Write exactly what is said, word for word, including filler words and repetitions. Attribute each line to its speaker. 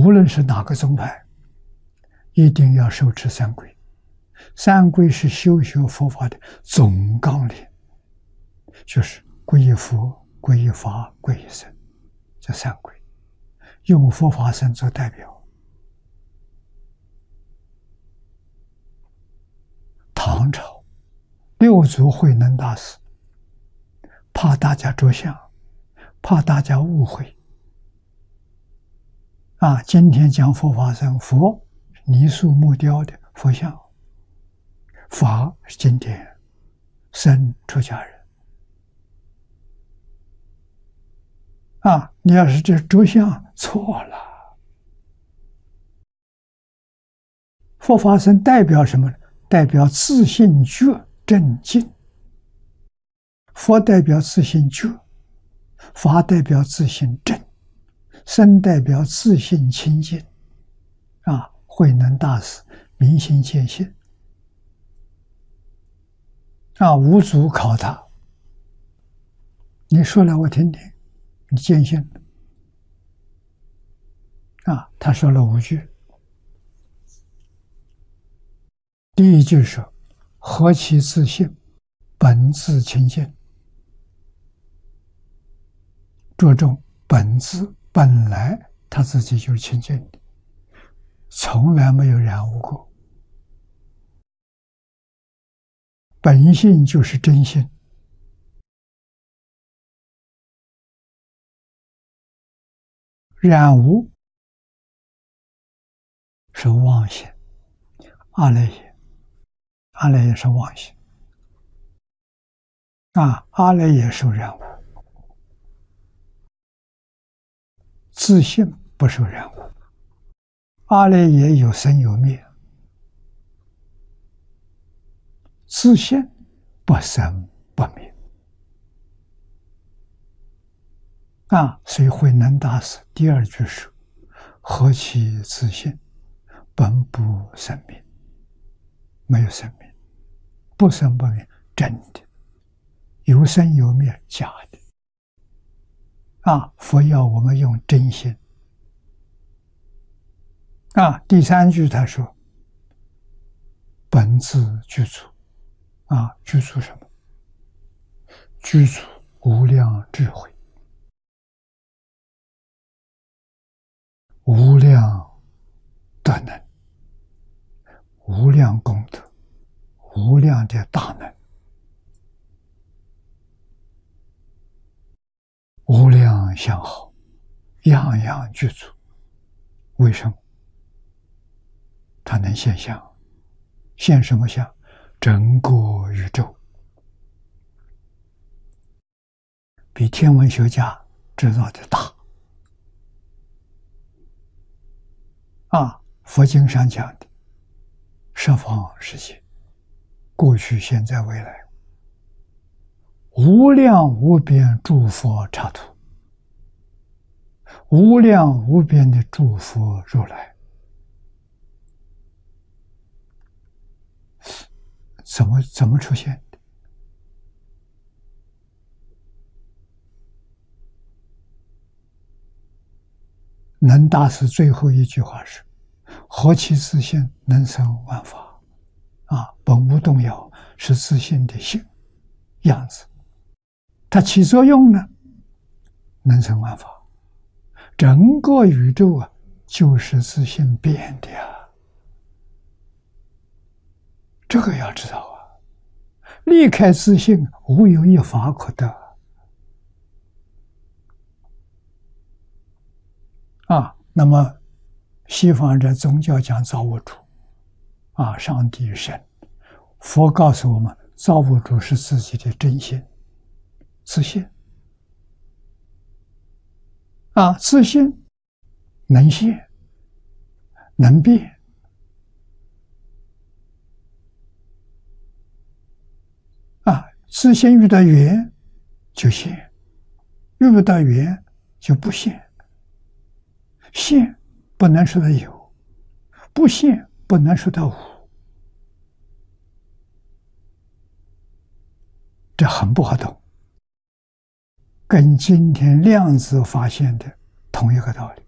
Speaker 1: 无论是哪个宗派，一定要受持三规。三规是修学佛法的总纲领，就是皈依佛、皈依法、皈依僧，这三规，用佛法僧做代表。唐朝六祖慧能大师怕大家着相，怕大家误会啊！今天讲佛法僧，佛泥塑木雕的佛像，法是经典，僧出家人啊！你要是这着相错了。佛法僧代表什么呢？代表自信觉正净。佛代表自信觉，法代表自信正，僧代表自信清净。啊，慧能大师明心见性。啊，五祖考他，你说来我听听，你见性啊？他说了五句。第一句是何其自信，本自清净。着重本自，本来他自己就是清净的，从来没有染污过。本性就是真性，染污是妄心，阿赖耶，阿赖耶是妄心啊，阿赖耶受染污，自性不受染污。阿赖耶有生有灭，自性不生不灭啊！所以慧能大师第二句是何其自性，本不生灭。没有生命，不生不灭，真的；有生有灭，假的。啊，佛要我们用真心。啊，第三句他说：“本自具足。”啊，具足什么？具足无量智慧，无量德能。无量功德，无量的大能，无量相好，样样具足。为什么？它能现相，现什么相？整个宇宙，比天文学家知道的大。啊，佛经上讲的十方世界，过去、现在、未来，无量无边诸佛刹土，无量无边的诸佛如来，怎么怎么出现的？能大师最后一句话是：何其自性，能生万法。啊，本无动摇，是自性的性样子。它起作用呢，能生万法。整个宇宙啊，就是自性变的呀。这个要知道啊，离开自性，无有一法可得。啊，那么西方的宗教讲造物主，啊，上帝神，佛告诉我们，造物主是自己的真心，自性。啊，自性能现，能变。啊，自性遇到缘就现，遇不到缘就不现。现不能说它有，不现不能说它无，这很不好懂，跟今天量子发现的同一个道理。